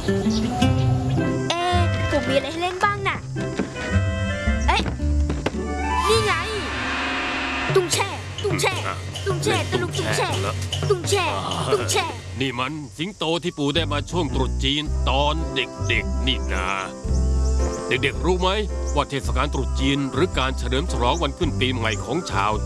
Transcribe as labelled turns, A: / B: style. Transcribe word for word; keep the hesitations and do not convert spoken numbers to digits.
A: เอ๊ะผมมีอะไรให้เล่นบ้างน่ะเอ๊ะนี่ไงตุ้งแช่ตุ้งแช่ตุ้งแช่ตะลุกตุ้งแช่ตุ้งแช่ตุ้งแช่
B: นี่มันสิงโตที่ปู่ได้มาช่วงตรุษจีนตอนเด็กๆนี่นะเด็กๆรู้ไหมว่าเทศกาลตรุษจีนหรือการเฉลิมฉลองวันขึ้นปีใหม่ของชาว